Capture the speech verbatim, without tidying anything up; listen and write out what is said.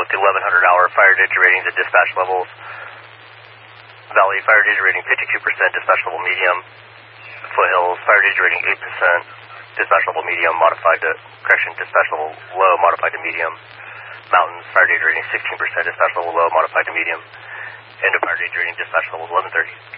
with the eleven hundred hour fire danger ratings and dispatch levels. Valley fire danger rating fifty-two percent, dispatch level medium. Foothills fire danger rating eight percent, dispatch level medium modified to, correction, dispatch level low modified to medium. Mountains fire danger rating sixteen percent, dispatch level low modified to medium. End of fire danger rating, dispatch level eleven thirty.